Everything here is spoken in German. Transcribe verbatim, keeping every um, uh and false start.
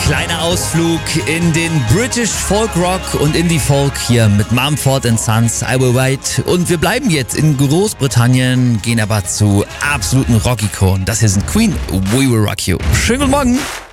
Kleiner Ausflug in den British Folk Rock und Indie Folk hier mit Mumford and Sons, I Will Wait. Und wir bleiben jetzt in Großbritannien, gehen aber zu absoluten Rockikonen. Das hier sind Queen, We Will Rock You. Schönen guten Morgen.